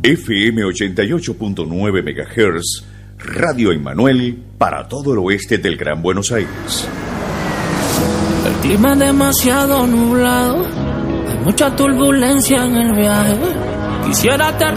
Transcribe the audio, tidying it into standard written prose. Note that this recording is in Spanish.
FM 88.9 MHz, Radio Emmanuel, para todo el oeste del Gran Buenos Aires. El clima es demasiado nublado, hay mucha turbulencia en el viaje. Quisiera